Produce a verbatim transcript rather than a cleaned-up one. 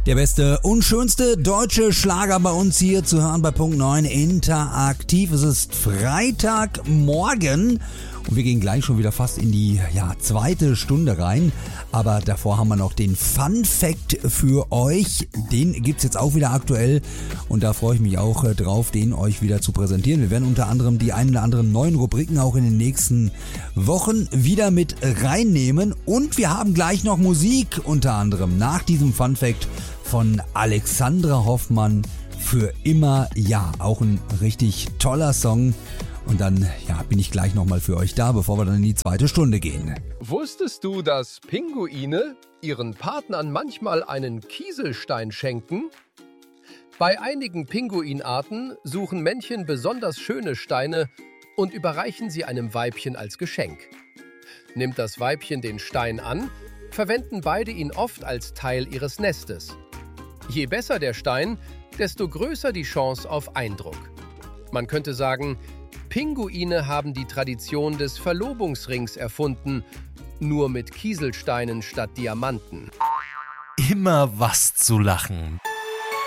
Der beste und schönste deutsche Schlager bei uns hier zu hören bei Punkt neun interaktiv. Es ist Freitagmorgen und wir gehen gleich schon wieder fast in die ja, zweite Stunde rein. Aber davor haben wir noch den Fun Fact für euch. Den gibt's jetzt auch wieder aktuell und da freue ich mich auch äh, drauf, den euch wieder zu präsentieren. Wir werden unter anderem die ein oder anderen neuen Rubriken auch in den nächsten Wochen wieder mit reinnehmen. Und wir haben gleich noch Musik unter anderem nach diesem Fun Fact von Alexandra Hoffmann, Für immer ja. Auch ein richtig toller Song. Und dann ja, bin ich gleich nochmal für euch da, bevor wir dann in die zweite Stunde gehen. Wusstest du, dass Pinguine ihren Partnern manchmal einen Kieselstein schenken? Bei einigen Pinguinarten suchen Männchen besonders schöne Steine und überreichen sie einem Weibchen als Geschenk. Nimmt das Weibchen den Stein an, verwenden beide ihn oft als Teil ihres Nestes. Je besser der Stein, desto größer die Chance auf Eindruck. Man könnte sagen, Pinguine haben die Tradition des Verlobungsrings erfunden, nur mit Kieselsteinen statt Diamanten. Immer was zu lachen.